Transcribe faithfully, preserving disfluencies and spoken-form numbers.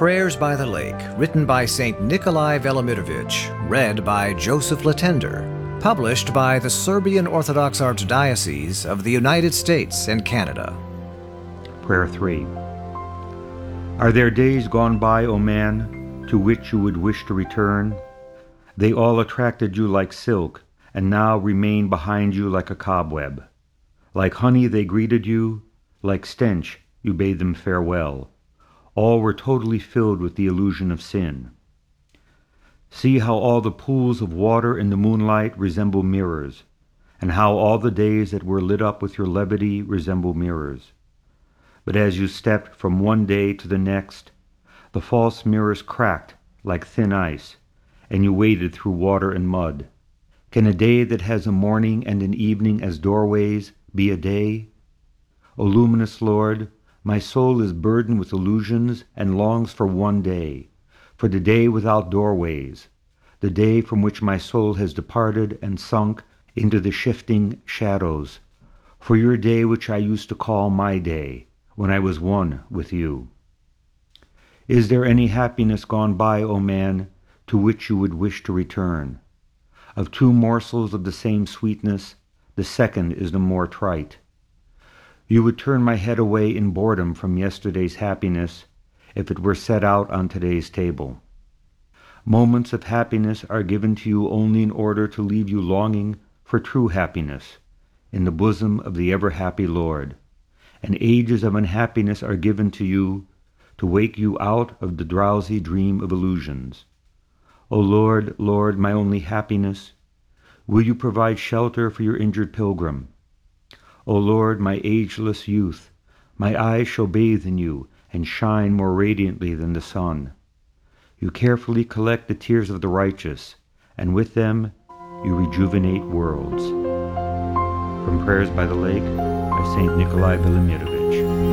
Prayers by the Lake, written by Saint Nikolai Velimirovich, read by Joseph Latender, published by the Serbian Orthodox Archdiocese of the United States and Canada. Prayer three. Are there days gone by, O man, to which you would wish to return? They all attracted you like silk, and now remain behind you like a cobweb. Like honey they greeted you, like stench you bade them farewell. All were totally filled with the illusion of sin. See how all the pools of water in the moonlight resemble mirrors, and how all the days that were lit up with your levity resemble mirrors. But as you stepped from one day to the next, the false mirrors cracked like thin ice, and you waded through water and mud. Can a day that has a morning and an evening as doorways be a day? O luminous Lord, my soul is burdened with illusions and longs for one day, for the day without doorways, the day from which my soul has departed and sunk into the shifting shadows, for your day which I used to call my day, when I was one with you. Is there any happiness gone by, O man, to which you would wish to return? Of two morsels of the same sweetness, the second is the more trite. You would turn my head away in boredom from yesterday's happiness if it were set out on today's table. Moments of happiness are given to you only in order to leave you longing for true happiness in the bosom of the ever-happy Lord, and ages of unhappiness are given to you to wake you out of the drowsy dream of illusions. O Lord, Lord, my only happiness, will you provide shelter for your injured pilgrim? O Lord, my ageless youth, my eyes shall bathe in you and shine more radiantly than the sun. You carefully collect the tears of the righteous, and with them you rejuvenate worlds. From Prayers by the Lake by Saint Nikolai Velimirovich.